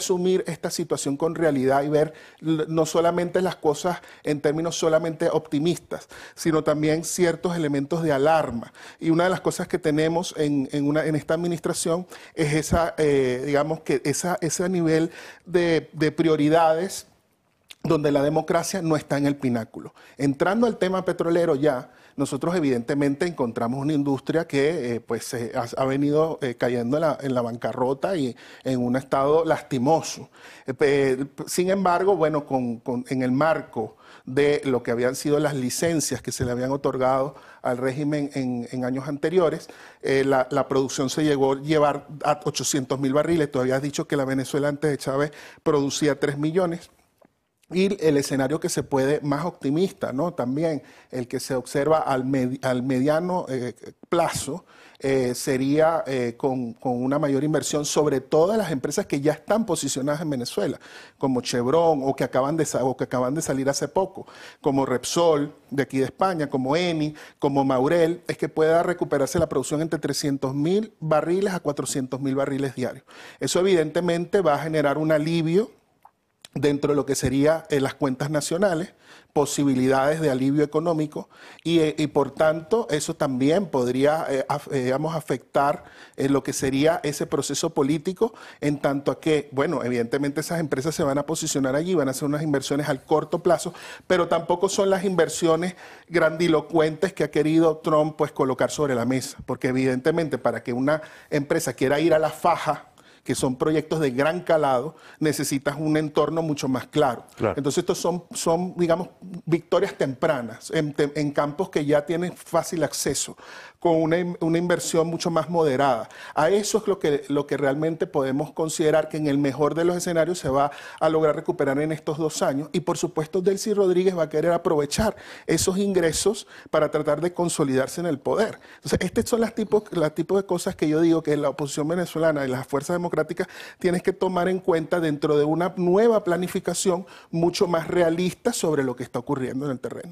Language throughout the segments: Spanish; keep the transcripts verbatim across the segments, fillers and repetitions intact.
asumir esta situación con realidad y ver no solamente las cosas en términos solamente optimistas, sino también ciertos elementos de alarma. Y una de las cosas que tenemos en, en, una, en esta administración es esa, eh, digamos que esa, ese nivel de, de prioridades donde la democracia no está en el pináculo. Entrando al tema petrolero ya, nosotros evidentemente encontramos una industria que eh, pues, eh, ha, ha venido eh, cayendo en la, en la bancarrota y en un estado lastimoso. Eh, eh, sin embargo, bueno, con, con, en el marco de lo que habían sido las licencias que se le habían otorgado al régimen en, en años anteriores, eh, la, la producción se llegó a llevar a ochocientos mil barriles. Tú habías dicho que la Venezuela antes de Chávez producía tres millones. Y el escenario que se puede más optimista, ¿no? También el que se observa al, med, al mediano eh, plazo eh, sería eh, con, con una mayor inversión, sobre todo las empresas que ya están posicionadas en Venezuela, como Chevron o que acaban de, o que acaban de salir hace poco, como Repsol de aquí de España, como Eni, como Maurel, es que pueda recuperarse la producción entre trescientos mil barriles a cuatrocientos mil barriles diarios. Eso evidentemente va a generar un alivio dentro de lo que serían eh, las cuentas nacionales, posibilidades de alivio económico y, eh, y por tanto eso también podría eh, af, eh, digamos, afectar eh, lo que sería ese proceso político, en tanto a que, bueno, evidentemente esas empresas se van a posicionar allí, van a hacer unas inversiones al corto plazo, pero tampoco son las inversiones grandilocuentes que ha querido Trump pues colocar sobre la mesa, porque evidentemente para que una empresa quiera ir a la faja, que son proyectos de gran calado, necesitas un entorno mucho más claro. claro. Entonces estos son, son, digamos, victorias tempranas en, en campos que ya tienen fácil acceso, con una, una inversión mucho más moderada. A eso es lo que, lo que realmente podemos considerar que en el mejor de los escenarios se va a lograr recuperar en estos dos años. Y por supuesto Delcy Rodríguez va a querer aprovechar esos ingresos para tratar de consolidarse en el poder. Entonces estos son los tipos, los tipos de cosas que yo digo que la oposición venezolana y las fuerzas democráticas tienes que tomar en cuenta dentro de una nueva planificación mucho más realista sobre lo que está ocurriendo en el terreno.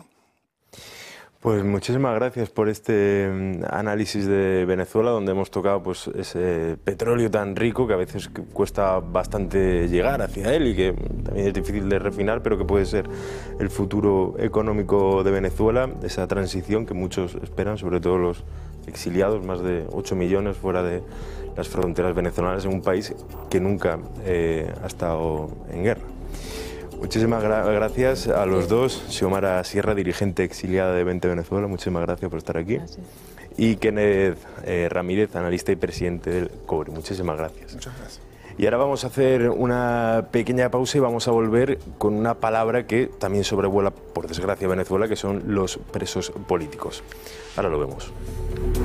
Pues muchísimas gracias por este análisis de Venezuela, donde hemos tocado pues, ese petróleo tan rico que a veces cuesta bastante llegar hacia él y que también es difícil de refinar, pero que puede ser el futuro económico de Venezuela, esa transición que muchos esperan, sobre todo los exiliados, más de ocho millones fuera de las fronteras venezolanas, en un país que nunca eh, ha estado en guerra. Muchísimas gra gracias a los dos. Xiomara Sierra, dirigente exiliada de Vente Venezuela, muchísimas gracias por estar aquí. Gracias. Y Kenneth eh, Ramírez, analista y presidente del COBRE. Muchísimas gracias. Muchas gracias. Y ahora vamos a hacer una pequeña pausa y vamos a volver con una palabra que también sobrevuela, por desgracia, Venezuela, que son los presos políticos. Ahora lo vemos.